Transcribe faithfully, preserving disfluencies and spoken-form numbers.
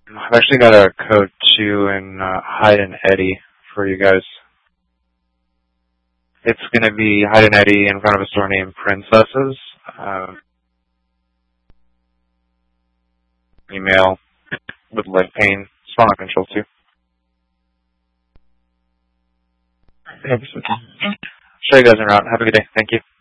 I've actually got a code two in uh, Hyde and Eddy for you guys. It's going to be Hyde and Eddy in front of a store named Princesses. Um, email with leg pain. Spawn on control two. Show you guys en route. Have a good day. Thank you.